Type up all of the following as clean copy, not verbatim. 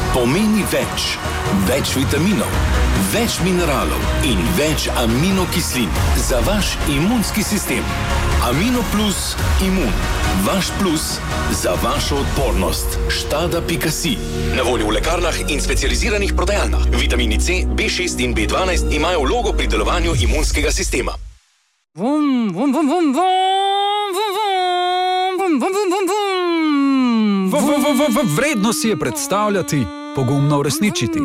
pomeni več. Več vitaminov, več mineralov in več aminokislin za vaš imunski sistem. Amino Plus Imun. Vaš plus za vašo odpornost. Štada.si. Na voljo v lekarnah in specializiranih prodajalnah. Vitamini C, B6 in B12 imajo vlogo pri delovanju imunskega sistema. Vredno si je predstavljati, pogumno uresničiti.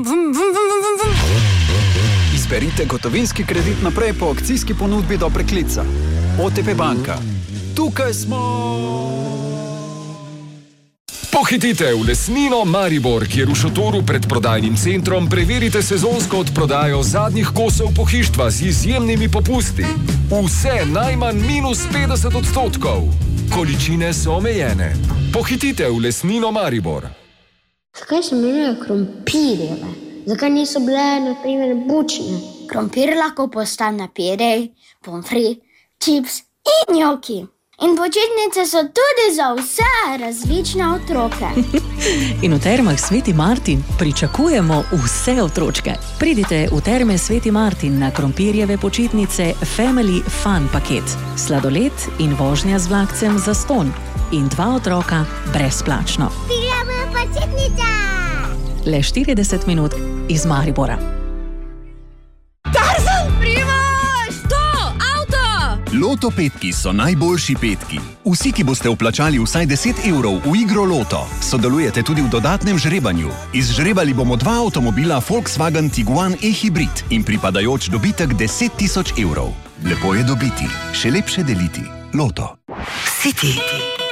Izberite gotovinski kredit naprej po akcijski ponudbi do preklica. OTP banka. Tukaj smo! Pohitite v Lesnino Maribor, kjer v šotoru pred prodajnim centrom preverite sezonsko odprodajo zadnjih kosov pohištva z izjemnimi popusti. Vse najmanj -50%. Količine so omejene. Pohitite v Lesnino Maribor. Zakaj se imenujejo krompirjeve? Zakaj niso bile, na primer, bučne? Krompir lahko postane pire, pomfri, čips in njoki. In počitnice so tudi za vse različne otroke. In v Termah Sveti Martin pričakujemo vse otročke. Pridite v Terme Sveti Martin na krompirjeve počitnice Family Fun paket. Sladoled in vožnja z vlakcem zastonj. In 2 otroka brezplačno. Pijamo počitnica! Le 40 minut iz Maribora. Tarzan, Primož! To, avto! Loto petki so najboljši petki. Vsi, ki boste vplačali vsaj 10 evrov v igro Loto, sodelujete tudi v dodatnem žrebanju. Izžrebali bomo 2 avtomobila Volkswagen Tiguan e-hybrid in pripadajoč dobitek 10 000 evrov. Lepo je dobiti, še lepše deliti. Loto. City.